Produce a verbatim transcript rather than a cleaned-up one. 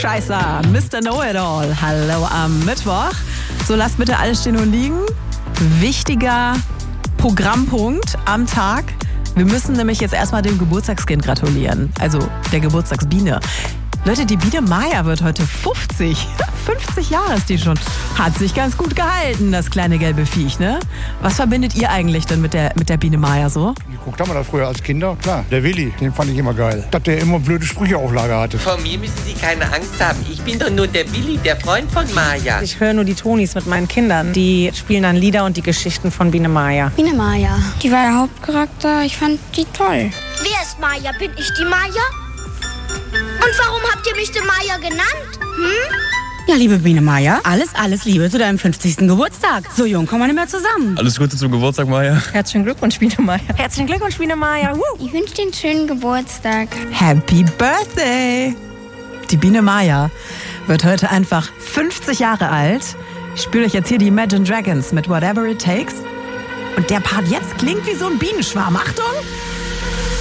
Scheiße, Mister Know-It-All. Hallo am Mittwoch. So, lasst bitte alles stehen und liegen. Wichtiger Programmpunkt am Tag. Wir müssen nämlich jetzt erstmal dem Geburtstagskind gratulieren. Also der Geburtstagsbiene. Leute, die Biene Maya wird heute fünfzig. fünfzig Jahre ist die schon. Hat sich ganz gut gehalten, das kleine gelbe Viech, ne? Was verbindet ihr eigentlich denn mit der, mit der Biene Maya so? Geguckt haben wir das früher als Kinder, klar. Der Willi, den fand ich immer geil. Dass der immer blöde Sprüche auf Lager hatte. Vor mir müssen Sie keine Angst haben. Ich bin doch nur der Willi, der Freund von Maya. Ich höre nur die Tonis mit meinen Kindern. Die spielen dann Lieder und die Geschichten von Biene Maya. Biene Maya. Die war der Hauptcharakter. Ich fand die toll. Wer ist Maya? Bin ich die Maya? Und warum habt ihr mich die Maya genannt? Hm? Ja, liebe Biene Maya, alles, alles Liebe zu deinem fünfzigsten Geburtstag. So jung kommen wir nicht mehr zusammen. Alles Gute zum Geburtstag, Maya. Herzlichen Glückwunsch, Biene Maya. Herzlichen Glückwunsch, Biene Maya. Woo. Ich wünsche dir einen schönen Geburtstag. Happy Birthday! Die Biene Maya wird heute einfach fünfzig Jahre alt. Ich spiele euch jetzt hier die Imagine Dragons mit Whatever It Takes. Und der Part jetzt klingt wie so ein Bienenschwarm. Achtung!